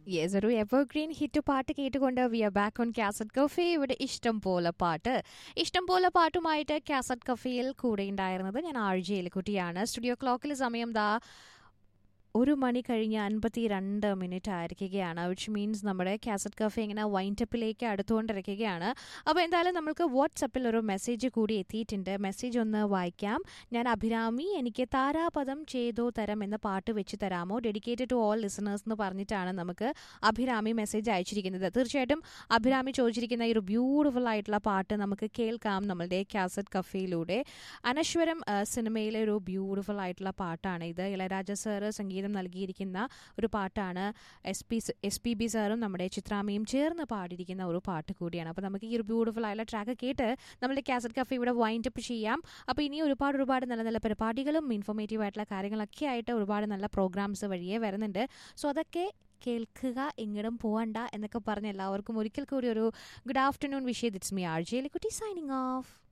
Yes ഒരു evergreen hit പാട്ട് കേട്ടുകൊണ്ട് V are back on cassette cafe. ഇവിടെ ഇഷ്ടം പോലെ പാട്ടുമായിട്ട് കാസറ്റ് കഫേയിൽ കൂടെ ഉണ്ടായിരുന്നത് ഞാൻ ആർ ജെ എലിക്കുട്ടിയാണ്. സ്റ്റുഡിയോ ക്ലോക്കിൽ സമയം ദാ 1 മണി കഴിഞ്ഞ് 52 മിനിറ്റ് ആയിരിക്കുകയാണ്. വിച്ച് മീൻസ് നമ്മുടെ കാസറ്റ് കഫേ ഇങ്ങനെ വൈൻഡപ്പിലേക്ക് അടുത്തുകൊണ്ടിരിക്കുകയാണ്. അപ്പോൾ എന്തായാലും നമുക്ക് വാട്സപ്പിൽ ഒരു മെസ്സേജ് കൂടി എത്തിയിട്ടുണ്ട്. മെസ്സേജ് ഒന്ന് വായിക്കാം. ഞാൻ അഭിരാമി, എനിക്ക് താരാപദം ചെയ്തോ തരം എന്ന പാട്ട് വെച്ച് തരാമോ, ഡെഡിക്കേറ്റഡ് ടു ഓൾ ലിസണേഴ്സ് എന്ന് പറഞ്ഞിട്ടാണ് നമുക്ക് അഭിരാമി മെസ്സേജ് അയച്ചിരിക്കുന്നത്. തീർച്ചയായിട്ടും അഭിരാമി ചോദിച്ചിരിക്കുന്ന ഈ ഒരു ബ്യൂട്ടിഫുൾ ആയിട്ടുള്ള പാട്ട് നമുക്ക് കേൾക്കാം നമ്മളുടെ കാസറ്റ് കഫേയിലൂടെ. അനശ്വരം സിനിമയിലെ ഒരു ബ്യൂട്ടിഫുൾ ആയിട്ടുള്ള പാട്ടാണ് ഇത്. ഇളയരാജ സാറ് സംഗീതം നൽകിയിരിക്കുന്ന ഒരു പാട്ടാണ്. എസ് പി ബി സാറും നമ്മുടെ ചിത്രാമ്മയും ചേർന്ന് പാടിയിരിക്കുന്ന ഒരു പാട്ട് കൂടിയാണ്. അപ്പോൾ നമുക്ക് ഈ ഒരു ബ്യൂട്ടിഫുൾ ആയിട്ടുള്ള ട്രാക്ക് കേട്ട് നമ്മുടെ കാസറ്റ് കഫേ ഇവിടെ വൈൻഡ് അപ്പ് ചെയ്യാം. അപ്പോൾ ഇനി ഒരുപാട് നല്ല നല്ല പരിപാടികളും ഇൻഫോർമേറ്റീവ് ആയിട്ടുള്ള കാര്യങ്ങളൊക്കെ ആയിട്ട് ഒരുപാട് നല്ല പ്രോഗ്രാംസ് വഴിയേ വരുന്നുണ്ട്. സോ അതൊക്കെ കേൾക്കുക, എങ്ങടും പോകണ്ട എന്നൊക്കെ പറഞ്ഞ് എല്ലാവർക്കും ഒരിക്കൽ കൂടി ഒരു ഗുഡ് ആഫ്റ്റർനൂൺ വിഷ് ചെയ്ത് it's me R J എലിക്കുട്ടി signing off.